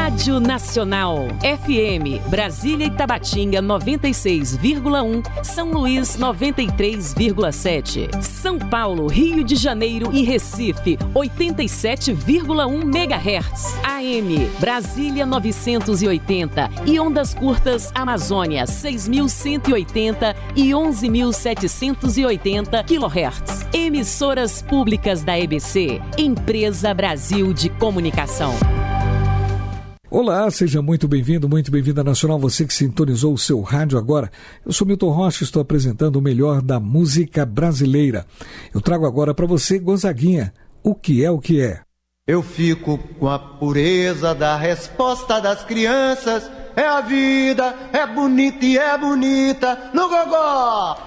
Rádio Nacional, FM, Brasília e Tabatinga 96,1, São Luís 93,7, São Paulo, Rio de Janeiro e Recife 87,1 MHz, AM, Brasília 980 e ondas curtas Amazônia 6.180 e 11.780 kHz. Emissoras públicas da EBC, Empresa Brasil de Comunicação. Olá, seja muito bem-vindo, muito bem-vinda à Nacional, você que sintonizou o seu rádio agora. Eu sou Milton Rocha e estou apresentando o melhor da música brasileira. Eu trago agora para você, Gonzaguinha, O Que É O Que É. Eu fico com a pureza da resposta das crianças. É a vida, é bonita e é bonita no gogó.